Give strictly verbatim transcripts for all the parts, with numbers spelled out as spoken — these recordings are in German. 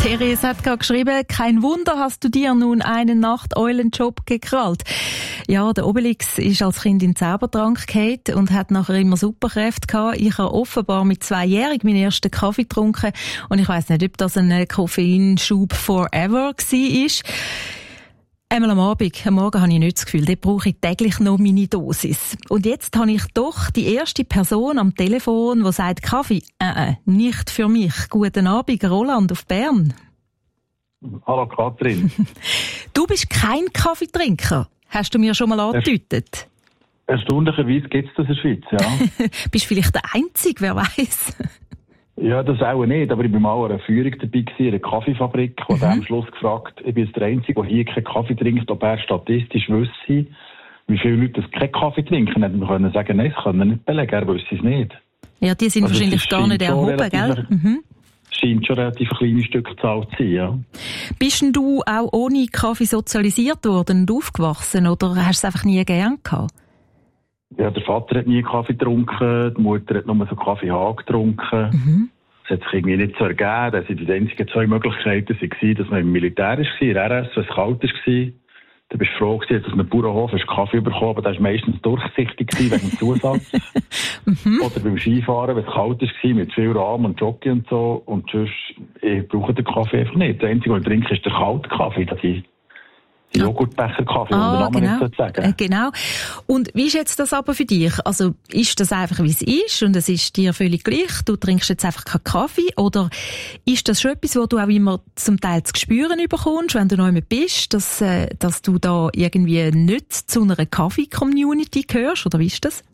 Therese hat gerade geschrieben, kein Wunder hast du dir nun einen Nachteulenjob gekrallt. Ja, der Obelix ist als Kind in den Zaubertrank gefallen und hat nachher immer Superkräfte gehabt. Ich habe offenbar mit zweijährig meinen ersten Kaffee getrunken und ich weiss nicht, ob das ein Koffeinschub forever war. Einmal am Abend, am Morgen habe ich nicht das Gefühl, dort brauche ich täglich noch meine Dosis. Und jetzt habe ich doch die erste Person am Telefon, die sagt, Kaffee, äh, äh, nicht für mich. Guten Abend, Roland auf Bern. Hallo Katrin. Du bist kein Kaffeetrinker, hast du mir schon mal angedeutet. Erstaunlicherweise gibt es das in der Schweiz, ja. Bist vielleicht der Einzige, wer weiß. Ja, das auch nicht, aber ich war mal an einer Führung dabei gewesen, in einer Kaffeefabrik, und mhm. am Schluss gefragt, ich bin jetzt der Einzige, der hier keinen Kaffee trinkt, ob er statistisch wüsste, wie viele Leute das keinen Kaffee trinken. Hätten wir können sagen, nein, das können wir nicht belegen, er wüsste es nicht. Ja, die sind also wahrscheinlich gar nicht erhoben, gell? Mhm. Scheint schon relativ ein kleines Stück Zahl zu sein, ja. Bist denn du auch ohne Kaffee sozialisiert worden und aufgewachsen, oder hast du es einfach nie gern gehabt? Ja, der Vater hat nie Kaffee getrunken, die Mutter hat nur so Kaffee Haag getrunken. Mhm. Das hat sich irgendwie nicht so ergeben. Das waren die einzigen zwei Möglichkeiten, dass man im Militär war, in R S, wenn es kalt war. Dann bist du froh gewesen, dass man Bauernhof hast Kaffee bekommen, aber das war meistens durchsichtig wegen dem Zusatz. mhm. Oder beim Skifahren, wenn es kalt war, mit viel Rahmen und Jockey und so. Und sonst, ich brauche den Kaffee einfach nicht. Der einzige, was ich trinke, ist der kalte Kaffee. Das ist Joghurtbecher-Kaffee, ah, um den Namen genau. nicht zu sagen. Äh, genau. Und wie ist jetzt das aber für dich? Also, ist das einfach, wie es ist und es ist dir völlig gleich? Du trinkst jetzt einfach keinen Kaffee? Oder ist das schon etwas, wo du auch immer zum Teil zu spüren bekommst, wenn du noch jemand bist, dass, äh, dass du da irgendwie nicht zu einer Kaffee-Community gehörst? Oder wie ist das?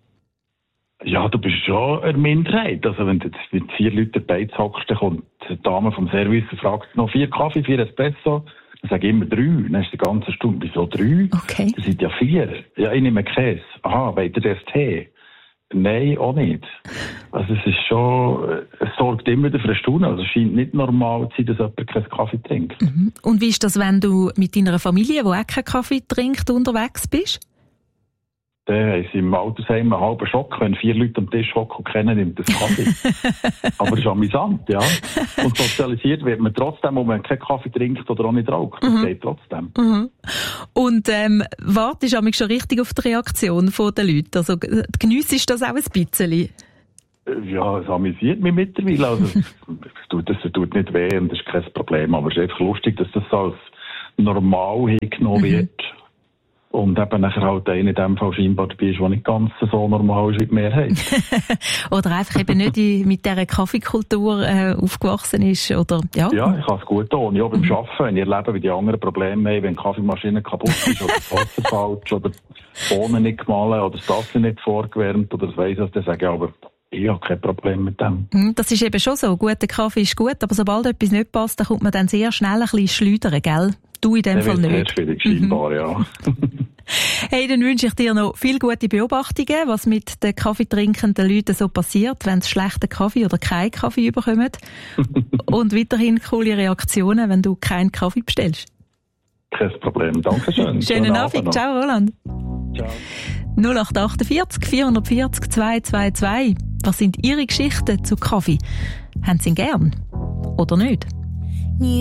Ja, du bist schon eine Minderheit. Also, wenn du jetzt mit vier Leuten dabei hockst, dann kommt die Dame vom Service und fragt noch vier Kaffee, vier Espresso. Ich sage immer drei. Dann ist die ganze Stunde, wieso drei? Okay. Das sind ja vier. Ja, ich nehme Käse. Aha, wollt ihr das Tee? Nein, auch nicht. Also es ist schon, es sorgt immer wieder für eine Stunde. Also es scheint nicht normal zu sein, dass jemand keinen Kaffee trinkt. Mhm. Und wie ist das, wenn du mit deiner Familie, die auch keinen Kaffee trinkt, unterwegs bist? Dann haben sie im Altersheim einen halben Schock, wenn vier Leute am Tisch hocken und kennen, nimmt das Kaffee. Aber es ist amüsant, ja. Und sozialisiert wird man trotzdem, ob man keinen Kaffee trinkt oder auch nicht raucht. Das mhm. geht trotzdem. Mhm. Und ähm, wartest du schon richtig auf die Reaktion der Leute? Also geniessest du das auch ein bisschen? Ja, es amüsiert mich mittlerweile. Also, es, tut, es tut nicht weh und das ist kein Problem. Aber es ist einfach lustig, dass das als normal hingenommen mhm. wird. Und eben nachher halt einer in dem Fall scheinbar dabei ist, der nicht ganz so normal ist wie die Mehrheit. Oder einfach eben nicht in, mit dieser Kaffeekultur äh, aufgewachsen ist, oder? Ja, ja ich kann es gut tun. Ja, beim mhm. Arbeiten, wenn ich erlebe, wie die anderen Probleme haben, wenn die Kaffeemaschine kaputt ist, oder das Wasser falsch, oder die Bohnen nicht gemahlen, oder das Tasse nicht vorgewärmt, oder das weiss ich, dann sage ich aber, ich habe kein Problem mit dem. Das ist eben schon so. Guter Kaffee ist gut, aber sobald etwas nicht passt, dann kommt man dann sehr schnell ein bisschen schleudern, gell? Du in dem der Fall nicht. Sehr schwierig, scheinbar, mhm. ja. Hey, dann wünsche ich dir noch viele gute Beobachtungen, was mit den kaffeetrinkenden Leuten so passiert, wenn sie schlechten Kaffee oder keinen Kaffee bekommen. Und weiterhin coole Reaktionen, wenn du keinen Kaffee bestellst. Kein Problem. Dankeschön. Schönen Abend. Abend. Ciao, Roland. Ciao. null acht acht vier vier vier vier zwei zwei zwei. Was sind Ihre Geschichten zu Kaffee? Haben Sie ihn gern? Oder nicht?